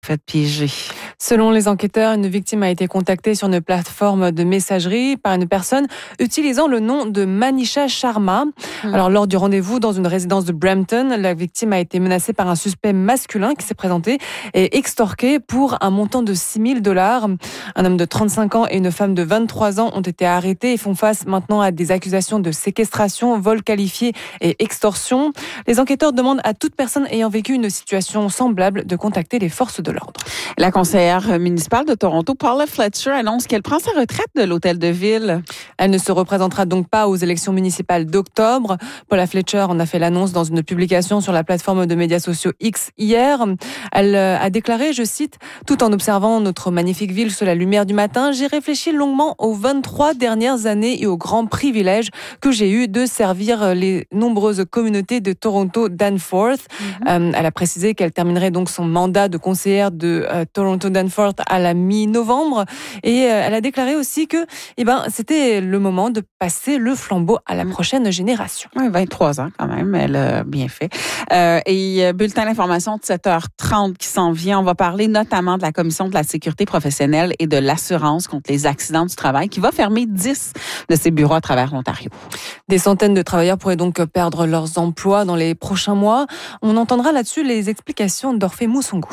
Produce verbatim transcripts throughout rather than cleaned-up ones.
fait piéger. Selon les enquêteurs, une victime a été contactée sur une plateforme de messagerie par une personne utilisant le nom de Manisha Sharma. Mmh. Alors, lors du rendez-vous dans une résidence de Brampton, la victime a été menacée par un suspect masculin qui s'est présenté et extorqué pour un montant de six mille dollars. Un homme de trente-cinq ans et une femme de vingt-trois ans ont été arrêtés et font face maintenant à des accusations de séquestration, vol qualifié et extorsion. Les enquêteurs demandent à toute personne ayant vécu une situation semblable de contacter les forces de l'ordre. La conseillère municipale de Toronto, Paula Fletcher, annonce qu'elle prend sa retraite de l'hôtel de ville. Elle ne se représentera donc pas aux élections municipales d'octobre. Paula Fletcher en a fait l'annonce dans une publication sur la plateforme de médias sociaux X hier. Elle a déclaré, je cite, « Tout en observant notre magnifique ville sous la lumière du matin, j'ai réfléchi longuement aux vingt-trois dernières années et au grand privilège que j'ai eu de servir les nombreuses communautés de Toronto Danforth. Mm-hmm. Euh, elle a précisé qu'elle terminerait donc son mandat de conseillère de euh, Toronto Danforth à la mi-novembre. Et euh, elle a déclaré aussi que eh ben, c'était le moment de passer le flambeau à la prochaine génération. Oui, vingt-trois ans quand même, elle a bien fait. Euh, et bulletin d'information de sept heures trente qui s'en vient. On va parler notamment de la Commission de la sécurité professionnelle et de l'assurance contre les accidents du travail qui va fermer dix de ses bureaux à travers l'Ontario. Des centaines de travailleurs pourraient donc perdre leurs emplois dans les prochains mois. On entendra là-dessus les explications d'Orphée Moussongou.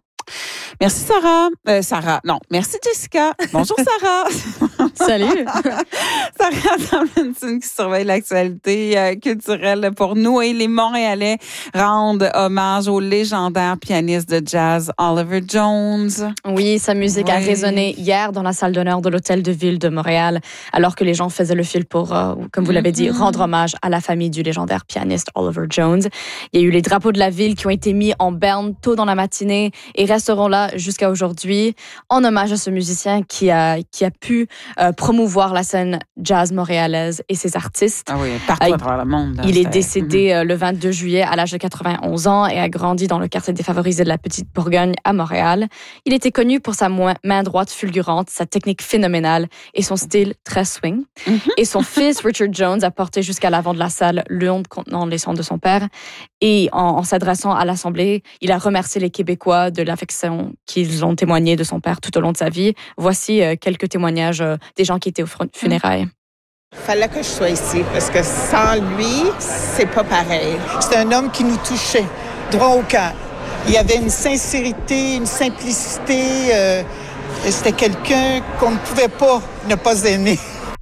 Merci Sarah. Euh, Sarah, non, merci Jessica. Bonjour Sarah. Salut. Sarah Tomlinson qui surveille l'actualité euh, culturelle pour nous et les Montréalais rendent hommage au légendaire pianiste de jazz Oliver Jones. Oui, sa musique oui. a résonné hier dans la salle d'honneur de l'Hôtel de Ville de Montréal alors que les gens faisaient le fil pour, euh, comme vous l'avez dit, mm-hmm. rendre hommage à la famille du légendaire pianiste Oliver Jones. Il y a eu les drapeaux de la ville qui ont été mis en berne tôt dans la matinée et resteront là jusqu'à aujourd'hui en hommage à ce musicien qui a, qui a pu euh, promouvoir la scène jazz montréalaise et ses artistes. Ah oui, partout euh, à travers le monde. Là, il est décédé mm-hmm. euh, le vingt-deux juillet à l'âge de quatre-vingt-onze ans et a grandi dans le quartier défavorisé de la Petite Bourgogne à Montréal. Il était connu pour sa main droite fulgurante, sa technique phénoménale et son style très swing. Mm-hmm. Et son fils Richard Jones a porté jusqu'à l'avant de la salle l'urne contenant les cendres de son père. Et en, en s'adressant à l'Assemblée, il a remercié les Québécois de l'affection qu'ils ont témoigné de son père tout au long de sa vie. Voici euh, quelques témoignages euh, des gens qui étaient aux funérailles. Il fallait que je sois ici parce que sans lui, c'est pas pareil. C'est un homme qui nous touchait droit au cœur. Il y avait une sincérité, une simplicité. Euh, c'était quelqu'un qu'on ne pouvait pas ne pas aimer.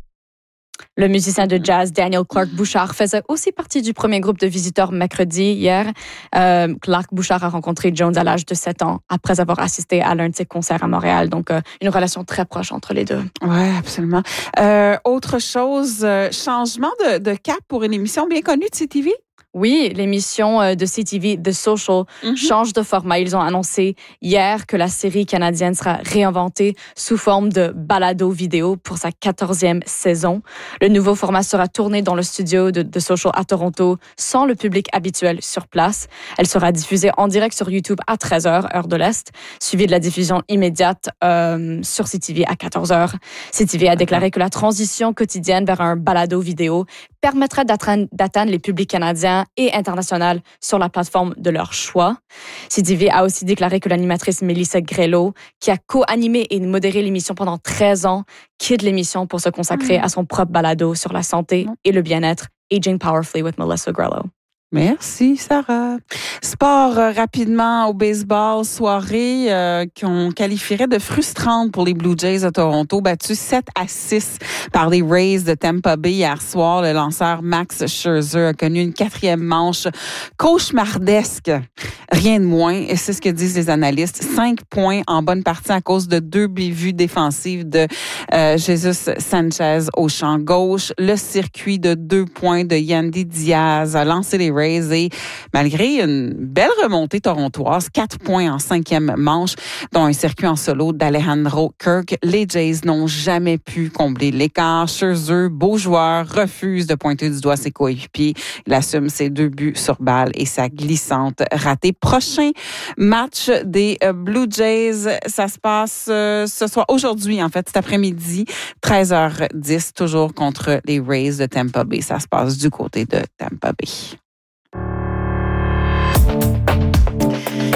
Le musicien de jazz Daniel Clark Bouchard faisait aussi partie du premier groupe de visiteurs mercredi hier. Euh, Clark Bouchard a rencontré Jones à l'âge de sept ans après avoir assisté à l'un de ses concerts à Montréal. Donc, euh, une relation très proche entre les deux. Oui, absolument. Euh, autre chose, euh, changement de, de cap pour une émission bien connue de C T V? Oui, l'émission de C T V The Social mm-hmm. change de format. Ils ont annoncé hier que la série canadienne sera réinventée sous forme de balado vidéo pour sa quatorzième saison. Le nouveau format sera tourné dans le studio de The Social à Toronto sans le public habituel sur place. Elle sera diffusée en direct sur YouTube à treize heures, heure de l'Est, suivie de la diffusion immédiate euh, sur C T V à quatorze heures. C T V a déclaré que la transition quotidienne vers un balado vidéo permettrait d'atteindre, d'atteindre les publics canadiens et international sur la plateforme de leur choix. C T V a aussi déclaré que l'animatrice Mélissa Grelot, qui a co-animé et modéré l'émission pendant treize ans, quitte l'émission pour se consacrer mmh. à son propre balado sur la santé mmh. et le bien-être, Aging Powerfully with Melissa Grelot. Merci, Sarah. Sport, euh, rapidement, au baseball, soirée euh, qu'on qualifierait de frustrante pour les Blue Jays de Toronto, battus sept à six par les Rays de Tampa Bay hier soir. Le lanceur Max Scherzer a connu une quatrième manche cauchemardesque. Rien de moins, et c'est ce que disent les analystes. Cinq points en bonne partie à cause de deux bévues défensives de euh, Jesus Sanchez au champ gauche. Le circuit de deux points de Yandy Diaz a lancé les Rays et malgré une belle remontée torontoise, quatre points en cinquième manche, dont un circuit en solo d'Alejandro Kirk, les Jays n'ont jamais pu combler l'écart. Scherzer, beau joueur, refuse de pointer du doigt ses coéquipiers. Il assume ses deux buts sur balle et sa glissante ratée. Prochain match des Blue Jays, ça se passe euh, ce soir, aujourd'hui en fait, cet après-midi, treize heures dix, toujours contre les Rays de Tampa Bay. Ça se passe du côté de Tampa Bay.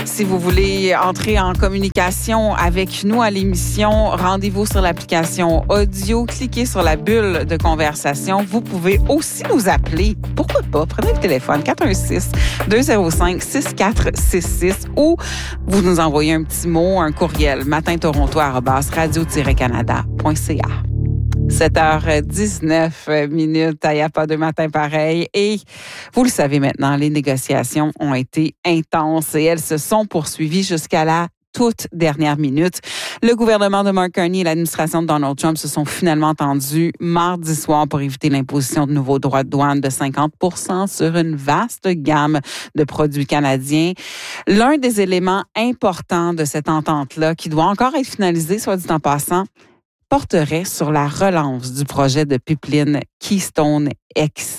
Si vous voulez entrer en communication avec nous à l'émission, rendez-vous sur l'application audio, cliquez sur la bulle de conversation. Vous pouvez aussi nous appeler. Pourquoi pas? Prenez le téléphone quatre un six, deux zéro cinq, six quatre six six ou vous nous envoyez un petit mot, un courriel matintoronto arobase radio tiret canada point c a. sept heures dix-neuf minutes, il n'y a pas de matin pareil. Et vous le savez maintenant, les négociations ont été intenses et elles se sont poursuivies jusqu'à la toute dernière minute. Le gouvernement de Mark Carney et l'administration de Donald Trump se sont finalement entendus mardi soir pour éviter l'imposition de nouveaux droits de douane de cinquante pour cent sur une vaste gamme de produits canadiens. L'un des éléments importants de cette entente-là, qui doit encore être finalisé, soit dit en passant, porterait sur la relance du projet de pipeline Keystone X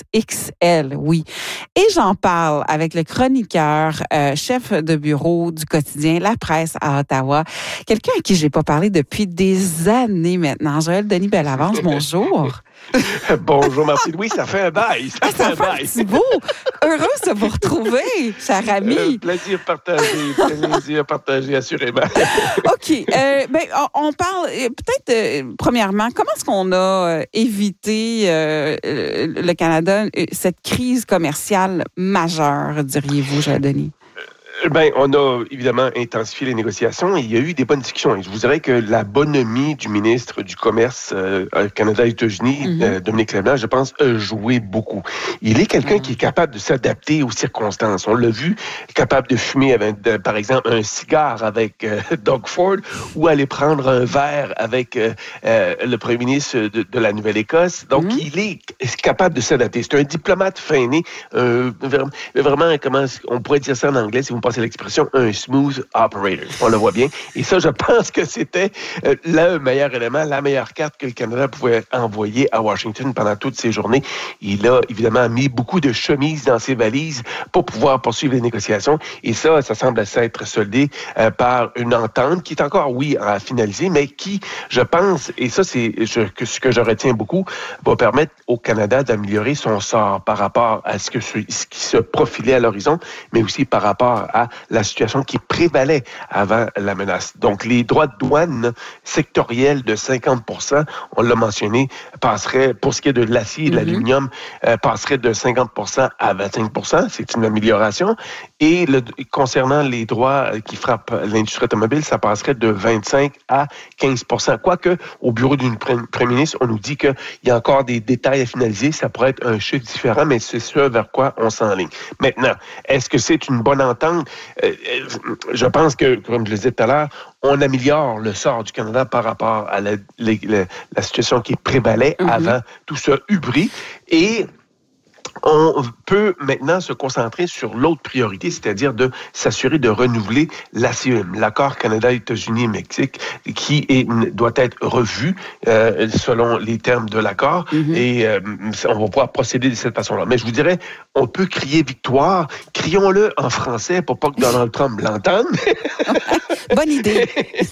L, oui. Et j'en parle avec le chroniqueur, euh, chef de bureau du quotidien La Presse à Ottawa, quelqu'un à qui j'ai pas parlé depuis des années maintenant. Joël Denis Bellavance, bonjour. Bonjour Martine. Oui, ça fait un bail. Ça, ah, fait, ça un fait un petit bout. Heureuse de vous retrouver, cher ami. Euh, plaisir partagé. Plaisir partagé, assurément. OK. Euh, ben, on parle peut-être, euh, premièrement, comment est-ce qu'on a euh, évité euh, le Canada cette crise commerciale majeure, diriez-vous, Joël Denis? Ben, on a évidemment intensifié les négociations et il y a eu des bonnes discussions. Et je vous dirais que la bonhomie du ministre du Commerce euh, Canada-États-Unis, mm-hmm. euh, Dominique Leblanc, je pense, a joué beaucoup. Il est quelqu'un mm-hmm. qui est capable de s'adapter aux circonstances. On l'a vu, capable de fumer, avec, de, par exemple, un cigare avec euh, Doug Ford ou aller prendre un verre avec euh, euh, le premier ministre de, de la Nouvelle-Écosse. Donc, mm-hmm. il est capable de s'adapter. C'est un diplomate fainé, euh, vraiment, comment on pourrait dire ça en anglais, si vous passez l'expression, un smooth operator. On le voit bien. Et ça, je pense que c'était euh, le meilleur élément, la meilleure carte que le Canada pouvait envoyer à Washington pendant toutes ces journées. Il a évidemment mis beaucoup de chemises dans ses valises pour pouvoir poursuivre les négociations. Et ça, ça semble s'être soldé euh, par une entente qui est encore, oui, à finaliser, mais qui, je pense, et ça, c'est je, que, ce que je retiens beaucoup, va permettre au Canada d'améliorer son sort par rapport à ce, que, ce qui se profilait à l'horizon, mais aussi par rapport à la situation qui prévalait avant la menace. Donc, les droits de douane sectoriels de cinquante pour cent, on l'a mentionné, passeraient, pour ce qui est de l'acier et de mm-hmm. l'aluminium, euh, passeraient de cinquante pour cent à vingt-cinq pour cent. C'est une amélioration. Et le, concernant les droits qui frappent l'industrie automobile, ça passerait de vingt-cinq à quinze pour cent. Quoique, au bureau du premier ministre, on nous dit qu'il y a encore des détails à finaliser. Ça pourrait être un chiffre différent, mais c'est ce vers quoi on s'enligne. Maintenant, est-ce que c'est une bonne entente? Euh, je pense que, comme je le disais tout à l'heure, on améliore le sort du Canada par rapport à la, la, la situation qui prévalait mm-hmm. avant tout ce hubris. Et on peut maintenant se concentrer sur l'autre priorité, c'est-à-dire de s'assurer de renouveler l'A C E M, l'accord Canada-États-Unis-Mexique, qui est, doit être revu euh, selon les termes de l'accord. Mm-hmm. Et euh, on va pouvoir procéder de cette façon-là. Mais je vous dirais, on peut crier victoire. Crions-le en français pour pas que Donald Trump l'entende. Bonne idée.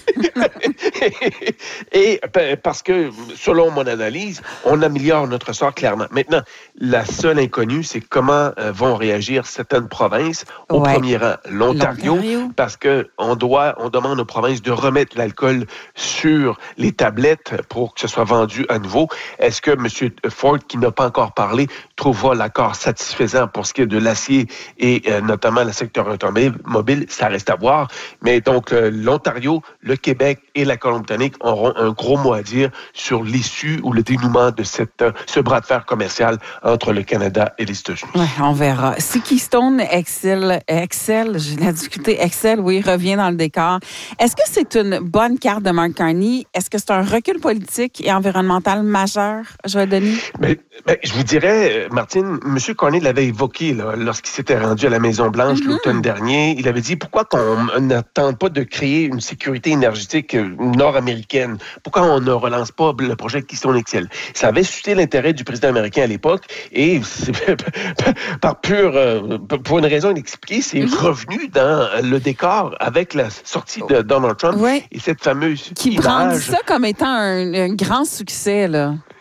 Et parce que, selon mon analyse, on améliore notre sort clairement. Maintenant, la seule inconnue, c'est comment euh, vont réagir certaines provinces. Au ouais. premier rang, l'Ontario, L'Ontario. parce que on doit, on demande aux provinces de remettre l'alcool sur les tablettes pour que ce soit vendu à nouveau. Est-ce que M. Ford, qui n'a pas encore parlé, trouvera l'accord satisfaisant pour ce qui est de l'acier et euh, notamment le secteur automobile? Ça reste à voir. Mais donc, euh, l'Ontario, le Québec et la Colombie-Britannique auront un gros mot à dire sur l'issue ou le dénouement de cette, euh, ce bras de fer commercial entre le Canada et les États-Unis. Ouais, on verra. Si Keystone Excel, Excel, j'ai la difficulté, Excel, oui, revient dans le décor. Est-ce que c'est une bonne carte de Mark Carney? Est-ce que c'est un recul politique et environnemental majeur, Joël Denis? Mais, mais je vous dirais, Martine, M. Carney l'avait évoqué là, lorsqu'il s'était rendu à la Maison-Blanche mm-hmm. l'automne dernier. Il avait dit, pourquoi qu'on n'attend pas de créer une sécurité énergétique nord-américaine? Pourquoi on ne relance pas le projet Keystone X L? Ça avait suscité l'intérêt du président américain à l'époque et par pure, pour une raison inexpliquée, c'est mm-hmm. revenu dans le décor avec la sortie de Donald Trump oui. et cette fameuse qui image. brandit ça comme étant un, un grand succès, là.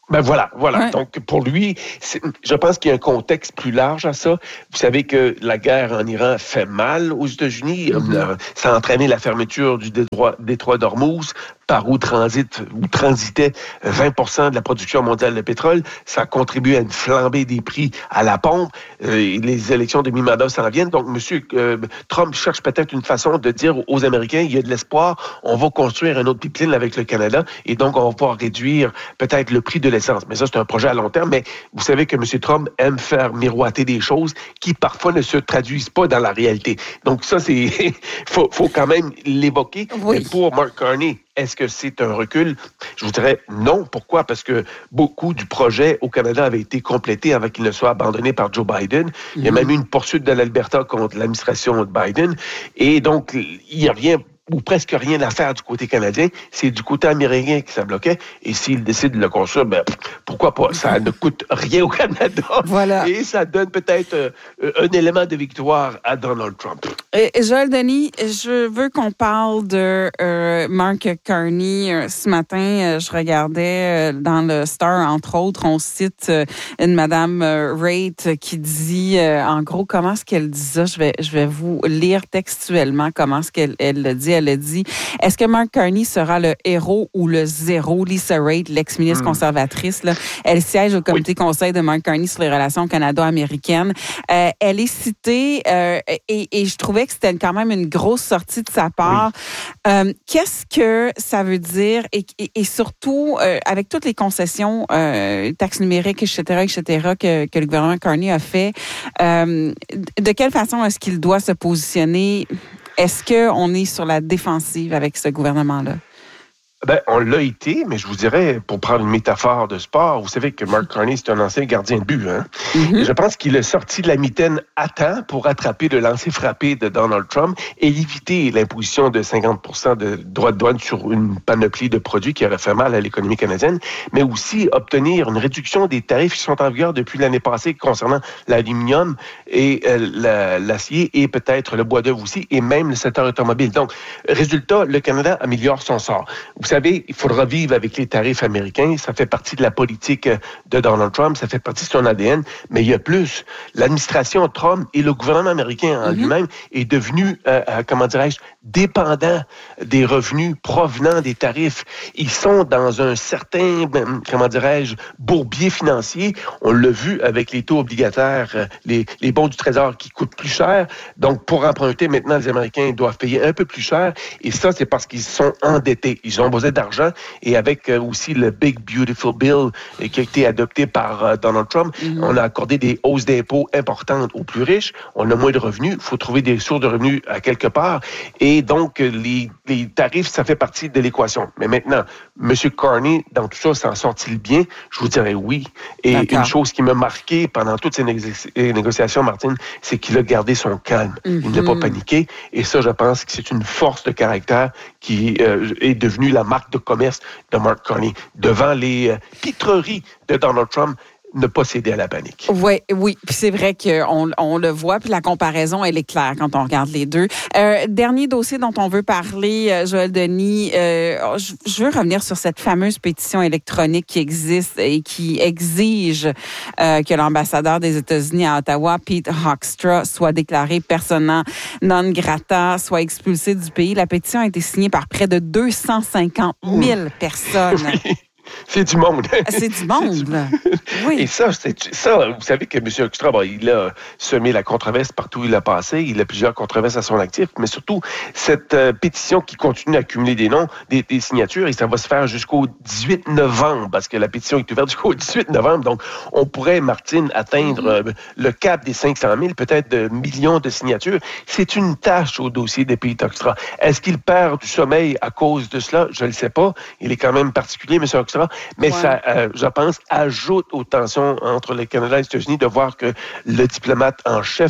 Ben voilà, voilà. Ouais. Donc, pour lui, c'est, je pense qu'il y a un contexte plus large à ça. Vous savez que la guerre en Iran fait mal aux États-Unis. Mm-hmm. Ça a entraîné la fermeture du détroit, détroit d'Ormuz, par où transite, où transitait vingt pour cent de la production mondiale de pétrole. Ça a contribué à une flambée des prix à la pompe. Euh, les élections de mi-mandat s'en viennent. Donc, M. Euh, Trump cherche peut-être une façon de dire aux Américains, il y a de l'espoir, on va construire un autre pipeline avec le Canada et donc on va pouvoir réduire peut-être le prix de l'essence. Mais ça, c'est un projet à long terme. Mais vous savez que M. Trump aime faire miroiter des choses qui parfois ne se traduisent pas dans la réalité. Donc ça, c'est faut, faut quand même l'évoquer. Oui. Mais pour Mark Carney, est-ce que c'est un recul? Je vous dirais non. Pourquoi? Parce que beaucoup du projet au Canada avait été complété avant qu'il ne soit abandonné par Joe Biden. Mm-hmm. Il y a même eu une poursuite de l'Alberta contre l'administration de Biden. Et donc, il n'y a rien ou presque rien à faire du côté canadien. C'est du côté américain que ça bloquait. Et s'il décide de le construire, ben, pourquoi pas? Ça ne coûte rien au Canada. Voilà. Et ça donne peut-être euh, un élément de victoire à Donald Trump. Et Joël Denis, je veux qu'on parle de euh, Mark Carney. Euh, ce matin, euh, je regardais euh, dans le Star, entre autres, on cite euh, une Madame euh, Raitt qui dit, euh, en gros, comment est-ce qu'elle dit ça? Je vais, je vais vous lire textuellement comment est-ce qu'elle elle le dit. Elle a dit, est-ce que Mark Carney sera le héros ou le zéro? Lisa Raitt, l'ex-ministre mmh. conservatrice, là, elle siège au comité oui. conseil de Mark Carney sur les relations canado-américaines. Euh, elle est citée euh, et, et je trouvais que c'était quand même une grosse sortie de sa part. Oui. Euh, qu'est-ce que ça veut dire? Et, et, et surtout, euh, avec toutes les concessions, euh, taxes numériques, et cetera, et cetera, que, que le gouvernement Carney a fait, euh, de quelle façon est-ce qu'il doit se positionner? Est-ce qu'on est sur la défensive avec ce gouvernement-là? Ben, on l'a été, mais je vous dirais, pour prendre une métaphore de sport, vous savez que Mark Carney, c'est un ancien gardien de but. Hein? Mm-hmm. Je pense qu'il est sorti de la mitaine à temps pour attraper le lancer frappé de Donald Trump et éviter l'imposition de cinquante pour cent de droits de douane sur une panoplie de produits qui aurait fait mal à l'économie canadienne, mais aussi obtenir une réduction des tarifs qui sont en vigueur depuis l'année passée concernant l'aluminium et euh, la, l'acier et peut-être le bois d'œuvre aussi, et même le secteur automobile. Donc, résultat, le Canada améliore son sort. Vous savez, il faudra vivre avec les tarifs américains. Ça fait partie de la politique de Donald Trump. Ça fait partie de son A D N. Mais il y a plus. L'administration Trump et le gouvernement américain en mm-hmm. lui-même est devenu, euh, euh, comment dirais-je, dépendant des revenus provenant des tarifs. Ils sont dans un certain, comment dirais-je, bourbier financier. On l'a vu avec les taux obligataires, les, les bons du Trésor qui coûtent plus cher. Donc, pour emprunter, maintenant, les Américains doivent payer un peu plus cher. Et ça, c'est parce qu'ils sont endettés. Ils ont besoin d'argent. Et avec euh, aussi le Big Beautiful Bill euh, qui a été adopté par euh, Donald Trump, mm-hmm. on a accordé des hausses d'impôts importantes aux plus riches. On a moins de revenus. Il faut trouver des sources de revenus à quelque part. Et donc, les, les tarifs, ça fait partie de l'équation. Mais maintenant, M. Carney, dans tout ça, s'en sort-il bien? Je vous dirais oui. Et D'accord. une chose qui m'a marqué pendant toutes ces négo- négociations, Martine, c'est qu'il a gardé son calme. Mm-hmm. Il n'a pas paniqué. Et ça, je pense que c'est une force de caractère qui euh, est devenue la marque de commerce de Mark Carney. Devant les euh, pitreries de Donald Trump, ne pas céder à la panique. Oui, oui. Puis c'est vrai qu'on on le voit, puis la comparaison, elle est claire quand on regarde les deux. Euh, dernier dossier dont on veut parler, Joël Denis, euh, je, je veux revenir sur cette fameuse pétition électronique qui existe et qui exige euh, que l'ambassadeur des États-Unis à Ottawa, Pete Hoekstra, soit déclaré persona non grata, soit expulsé du pays. La pétition a été signée par près de deux cent cinquante mille personnes. Oui. C'est du monde. C'est du monde. C'est du... Oui. Et ça, c'est, ça, vous savez que M. Hoekstra, bon, il a semé la controverse partout où il a passé. Il a plusieurs controverses à son actif, mais surtout cette euh, pétition qui continue à accumuler des noms, des, des signatures, et ça va se faire jusqu'au dix-huit novembre, parce que la pétition est ouverte jusqu'au dix-huit novembre. Donc, on pourrait, Martine, atteindre euh, le cap des cinq cent mille, peut-être de millions de signatures. C'est une tâche au dossier de Pete Hoekstra. Est-ce qu'il perd du sommeil à cause de cela? Je ne le sais pas. Il est quand même particulier, M. Hoekstra. Mais ouais. ça, euh, je pense, ajoute aux tensions entre le Canada et les États-Unis de voir que le diplomate en chef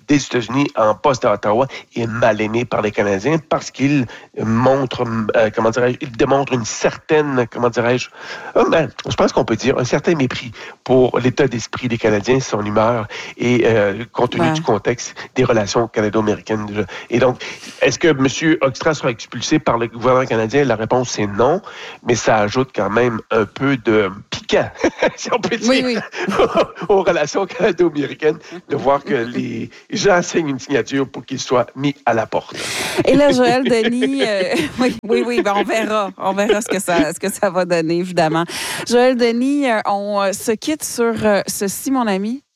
des États-Unis en poste à Ottawa est mal aimé par les Canadiens parce qu'il montre, euh, comment dirais-je, il démontre une certaine, comment dirais-je, euh, ben, je pense qu'on peut dire un certain mépris pour l'état d'esprit des Canadiens, son humeur et euh, compte tenu ouais. du contexte des relations canado-américaines. Déjà. Et donc, est-ce que M. Hoekstra sera expulsé par le gouvernement canadien? La réponse, c'est non, mais ça ajoute quand même un peu de piquant, si on peut dire, oui, oui. aux relations canado-américaines, de voir que les gens signent une signature pour qu'il soit mis à la porte. Et là, Joël Denis, euh, oui, oui, oui, ben on verra, on verra ce que ça, ce que ça va donner, évidemment. Joël Denis, euh, on se quitte sur euh, ceci, mon ami.